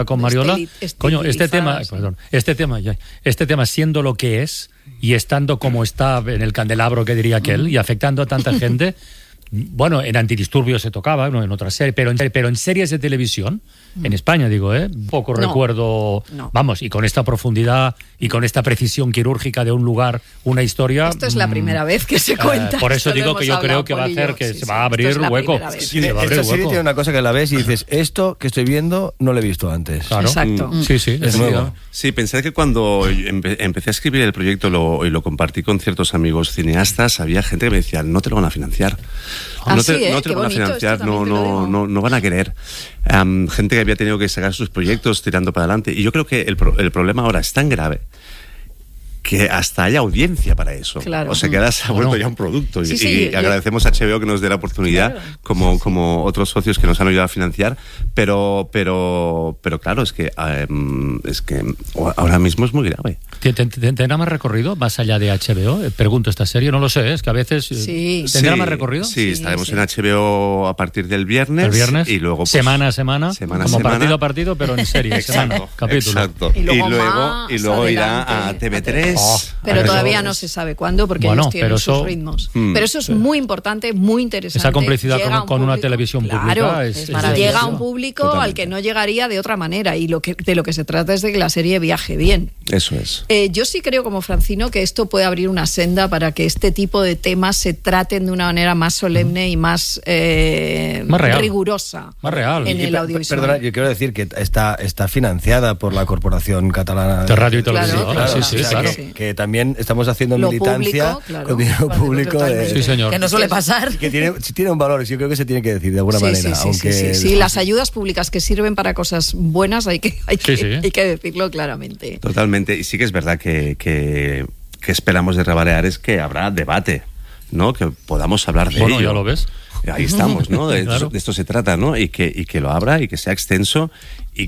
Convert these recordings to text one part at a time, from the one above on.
con Mariola, coño, este tema siendo lo que es y estando como está en el candelabro, que diría aquel, y afectando a tanta gente. Bueno, en Antidisturbios se tocaba, no en otras series, pero en series de televisión, en España digo, poco recuerdo, vamos, y con esta profundidad y con esta precisión quirúrgica de un lugar, una historia. Esto es la primera vez que se cuenta. Por eso digo que yo creo que va a hacer que se va a abrir hueco. Esta serie tiene una cosa que la ves y dices, esto que estoy viendo no lo he visto antes. Claro. Exacto. Sí, es nuevo. Sí, pensé que cuando empecé a escribir el proyecto y lo compartí con ciertos amigos cineastas, había gente que me decía, no te lo van a financiar. No te lo van a financiar, no van a querer. Gente que había tenido que sacar sus proyectos tirando para adelante. Y yo creo que el problema ahora es tan grave que hasta hay audiencia para eso. Claro. O sea, que ahora se ha vuelto ya un producto. Y agradecemos a HBO que nos dé la oportunidad, como otros socios que nos han ayudado a financiar. Pero claro, es que ahora mismo es muy grave. ¿Tendrá más recorrido más allá de HBO? Pregunto esta serie, no lo sé, es que a veces ¿tendrá más recorrido? Sí, estaremos en HBO a partir del viernes. El viernes, y luego, pues, semana a semana, partido a partido, pero en serie, semana, capítulo. Exacto. Y luego irá a TV3. Pero todavía no se sabe cuándo, porque ellos tienen sus ritmos. Pero eso es muy importante, muy interesante. Esa complicidad con una televisión pública es llega a un público al que no llegaría de otra manera, y de lo que se trata es de que la serie viaje bien. Eso es. Yo sí creo, como Francino, que esto puede abrir una senda para que este tipo de temas se traten de una manera más solemne y más real, rigurosa, más real en el audiovisual. Perdona, yo quiero decir que está financiada por la Corporación Catalana de Radio y Televisión. Claro. Que también estamos haciendo militancia con dinero público. Sí, señor. Que no suele pasar. Que tiene un valor, yo creo que se tiene que decir de alguna manera. Sí, las ayudas públicas que sirven para cosas buenas hay que decirlo claramente. Totalmente. Y sí que es verdad que esperamos de Rebalear es que habrá debate, ¿no? Que podamos hablar de ello. Bueno, ya lo ves. Ahí estamos, ¿no? De Claro. esto se trata, ¿no? Y que lo abra y que sea extenso y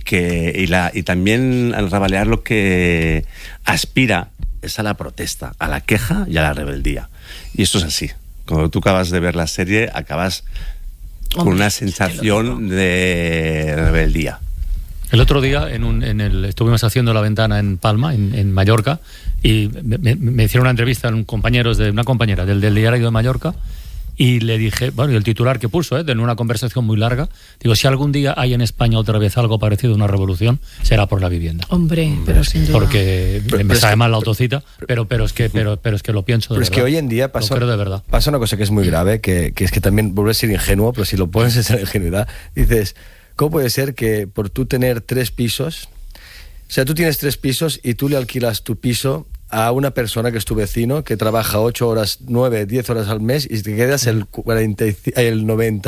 también al Rebalear lo que aspira es a la protesta, a la queja y a la rebeldía. Y esto es así. Cuando tú acabas de ver la serie, acabas con una sensación de rebeldía. El otro día estuvimos haciendo La Ventana en Palma, en Mallorca, y me hicieron una entrevista una compañera del diario de Mallorca, y le dije, bueno, y el titular que puso, en una conversación muy larga, digo, si algún día hay en España otra vez algo parecido a una revolución, será por la vivienda. Hombre, pero sin duda. Porque me sabe mal la autocita, pero es que lo pienso de verdad. Pero es que hoy en día pasa una cosa que es muy grave, que es que también vuelves a ser ingenuo, pero si lo pones en esa ingenuidad, dices, ¿cómo puede ser que por tú tener 3 pisos, o sea, tú tienes 3 pisos y tú le alquilas tu piso a una persona que es tu vecino, que trabaja 8 horas, 9, 10 horas al mes, y te quedas el 90%, el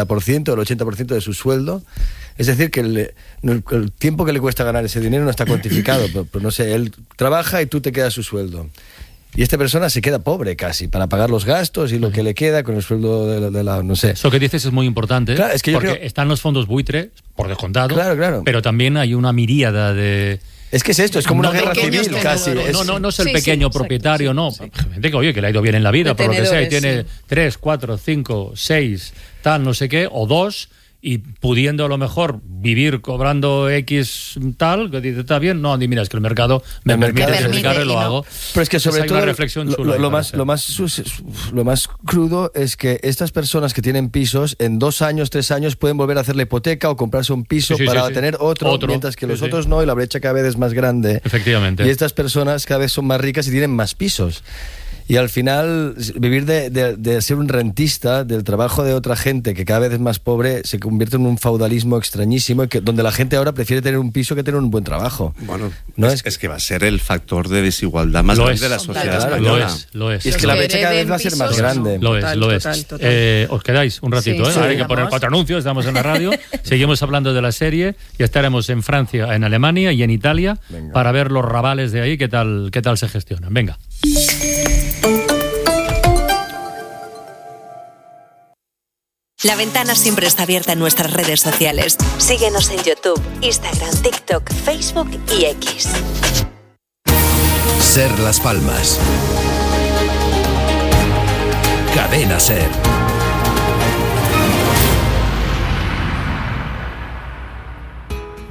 80% de su sueldo? Es decir, que el tiempo que le cuesta ganar ese dinero no está cuantificado, pero no sé, él trabaja y tú te quedas su sueldo. Y esta persona se queda pobre casi para pagar los gastos y lo que le queda con el sueldo de la no sé. Eso que dices es muy importante, claro, es que porque están los fondos buitre, por descontado, claro. Pero también hay una miríada de... Es que es esto, es como una guerra civil casi. No es el pequeño propietario, gente que le ha ido bien en la vida, por lo que sea, y tiene 3, 4, 5, 6, tal, no sé qué, o 2, y pudiendo a lo mejor vivir cobrando X tal, que dice, está bien, no, mira, es que el mercado me permite dedicarle, lo hago. Pero es que sobre todo una reflexión chula, lo más crudo es que estas personas que tienen pisos, en 2 años, 3 años, pueden volver a hacer la hipoteca o comprarse un piso para tener otro, mientras que los otros no, y la brecha cada vez es más grande. Efectivamente. Y estas personas cada vez son más ricas y tienen más pisos. Y al final, vivir de ser un rentista del trabajo de otra gente que cada vez es más pobre se convierte en un feudalismo extrañísimo, donde la gente ahora prefiere tener un piso que tener un buen trabajo. Bueno, ¿no? es que va a ser el factor de desigualdad más grande de la sociedad española. Lo es. Y es que la brecha cada vez va a ser más grande. Lo es. Total. Os quedáis un ratito, ahora hay que poner 4 anuncios, estamos en la radio, seguimos hablando de la serie y estaremos en Francia, en Alemania y en Italia. Venga. Para ver los rabales de ahí, qué tal se gestionan. Venga. La Ventana siempre está abierta en nuestras redes sociales. Síguenos en YouTube, Instagram, TikTok, Facebook y X. Ser Las Palmas. Cadena Ser.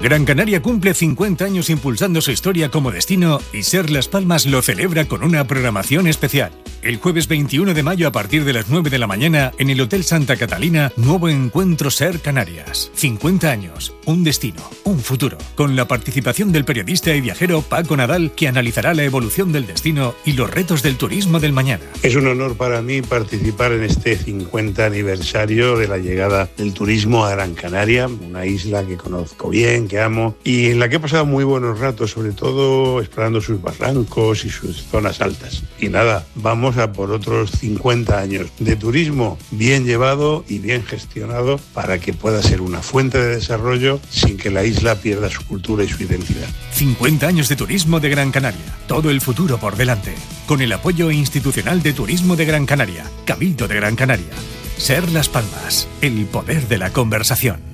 Gran Canaria cumple 50 años impulsando su historia como destino y Ser Las Palmas lo celebra con una programación especial. El jueves 21 de mayo a partir de las 9 de la mañana en el Hotel Santa Catalina, nuevo encuentro Ser Canarias. 50 años, un destino, un futuro. Con la participación del periodista y viajero Paco Nadal, que analizará la evolución del destino y los retos del turismo del mañana. Es un honor para mí participar en este 50 aniversario de la llegada del turismo a Gran Canaria, una isla que conozco bien, que amo y en la que he pasado muy buenos ratos, sobre todo explorando sus barrancos y sus zonas altas. Y nada, vamos a por otros 50 años de turismo bien llevado y bien gestionado para que pueda ser una fuente de desarrollo sin que la isla pierda su cultura y su identidad. 50 años de turismo de Gran Canaria. Todo el futuro por delante. Con el apoyo institucional de Turismo de Gran Canaria, Cabildo de Gran Canaria. Ser Las Palmas. El poder de la conversación.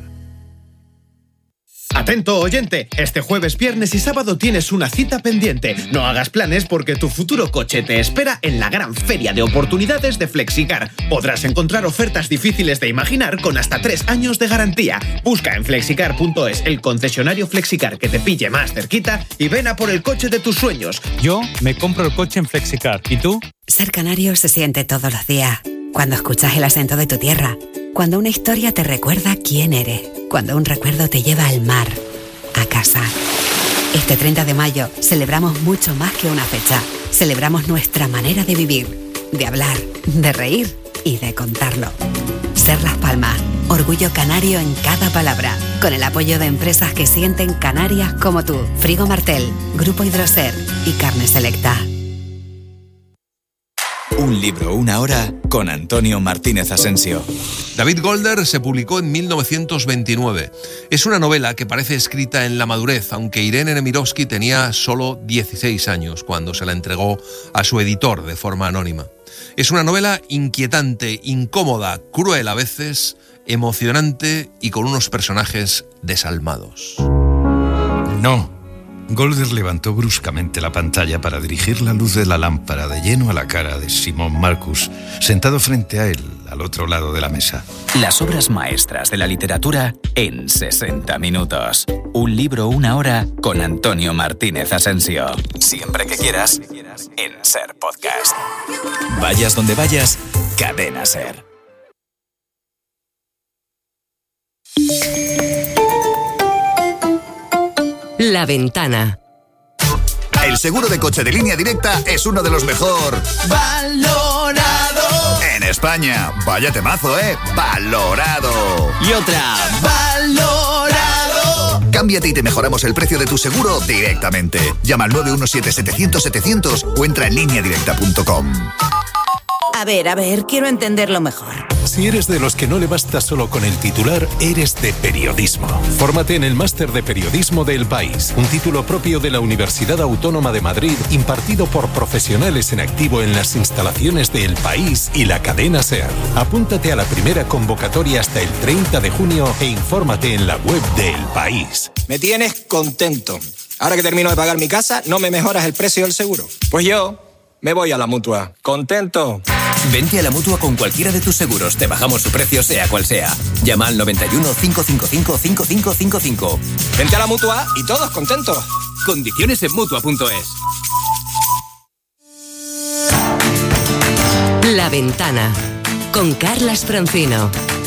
Atento oyente, este jueves, viernes y sábado tienes una cita pendiente. No hagas planes porque tu futuro coche te espera en la gran feria de oportunidades de Flexicar. Podrás encontrar ofertas difíciles de imaginar con hasta 3 años de garantía. Busca en flexicar.es el concesionario Flexicar que te pille más cerquita y ven a por el coche de tus sueños. Yo me compro el coche en Flexicar. ¿Y tú? Ser canario se siente todos los días. Cuando escuchas el acento de tu tierra. Cuando una historia te recuerda quién eres. Cuando un recuerdo te lleva al mar, a casa. Este 30 de mayo celebramos mucho más que una fecha. Celebramos nuestra manera de vivir, de hablar, de reír y de contarlo. Ser Las Palmas, orgullo canario en cada palabra. Con el apoyo de empresas que sienten Canarias como tú. Frigo Martel, Grupo Hidroser y Carne Selecta. Un libro, una hora, con Antonio Martínez Asensio. David Golder se publicó en 1929. Es una novela que parece escrita en la madurez, aunque Irene Nemirovsky tenía solo 16 años cuando se la entregó a su editor de forma anónima. Es una novela inquietante, incómoda, cruel a veces, emocionante y con unos personajes desalmados. No. Golder levantó bruscamente la pantalla para dirigir la luz de la lámpara de lleno a la cara de Simón Marcus, sentado frente a él, al otro lado de la mesa. Las obras maestras de la literatura en 60 minutos. Un libro, una hora, con Antonio Martínez Asensio. Siempre que quieras, en Ser Podcast. Vayas donde vayas, Cadena Ser. La Ventana. El seguro de coche de Línea Directa es uno de los mejor valorado en España. Vaya temazo, valorado. Y otra, valorado. Cámbiate y te mejoramos el precio de tu seguro directamente. Llama al 917-700-700 o entra en lineadirecta.com. A ver, quiero entenderlo mejor. Si eres de los que no le basta solo con el titular, eres de periodismo. Fórmate en el Máster de Periodismo de El País, un título propio de la Universidad Autónoma de Madrid, impartido por profesionales en activo en las instalaciones de El País y la cadena SER. Apúntate a la primera convocatoria hasta el 30 de junio e infórmate en la web de El País. Me tienes contento. Ahora que termino de pagar mi casa, ¿no me mejoras el precio del seguro? Pues yo me voy a la Mutua. ¿Contento? Vente a la Mutua con cualquiera de tus seguros. Te bajamos su precio sea cual sea. Llama al 91 555 5555. Vente a la Mutua y todos contentos. Condiciones en Mutua.es. La Ventana con Carlas Francino.